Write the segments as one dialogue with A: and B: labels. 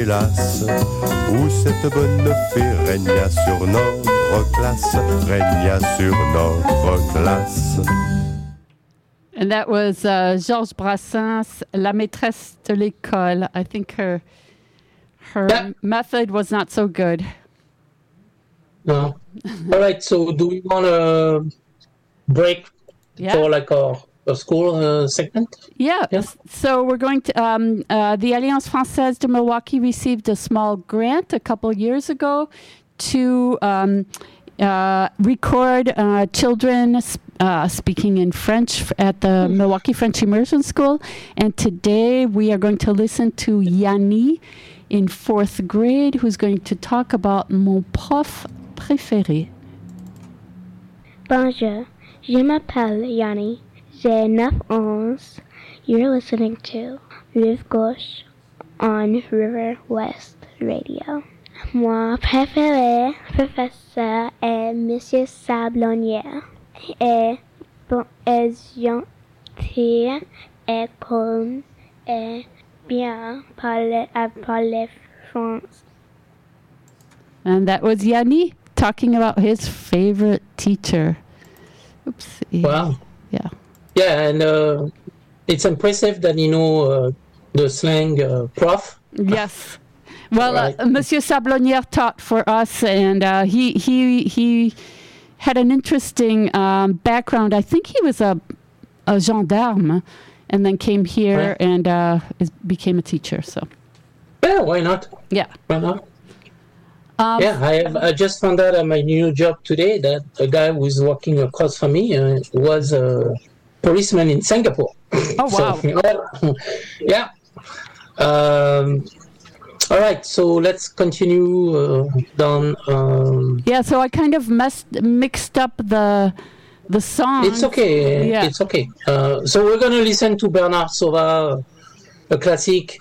A: hélas, où cette bonne fée régna sur notre classe, régna sur notre classe.
B: And that was Georges Brassens, La maîtresse de l'école. I think her method was not so good.
C: No. All right, so do we want to break for like a school segment?
B: Yeah. So we're going to, the Alliance Française de Milwaukee received a small grant a couple years ago to record children speaking in French at the Milwaukee French Immersion School. And today we are going to listen to Yanni in 4th grade, who's going to talk about Mon prof préféré.
D: Bonjour, je m'appelle Yanni. J'ai 9 ans. You're listening to Rive Gauche on River West Radio. Mon préféré professeur est Monsieur Sablonnière. Et gentil et calme et bien parler France.
B: And that was Yanni talking about his favorite teacher. Oopsie.
C: Wow.
B: Yeah.
C: Yeah, and it's impressive that you know the slang prof.
B: Yes. Well,
C: right.
B: Monsieur Sablonnière taught for us, and he had an interesting background. I think he was a gendarme, and then came here and became a teacher. So.
C: Yeah, why not?
B: Yeah.
C: Why not? I just found out at my new job today that a guy who's working across from me was a policeman in Singapore.
B: Oh, wow.
C: So, yeah. All right, so let's continue down.
B: So I kind of mixed up the song.
C: It's okay.
B: Yeah.
C: It's okay. So we're going to listen to Bernard Sauvage, a classic.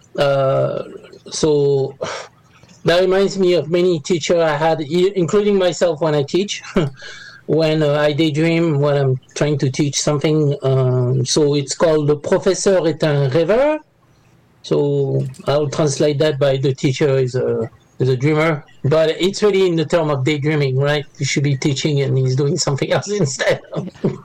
C: So that reminds me of many teachers I had, including myself when I teach, when I daydream when I'm trying to teach something. So it's called Le Professeur est un rêveur. So I'll translate that by the teacher is a dreamer. But it's really in the term of daydreaming, right? You should be teaching and he's doing something else instead.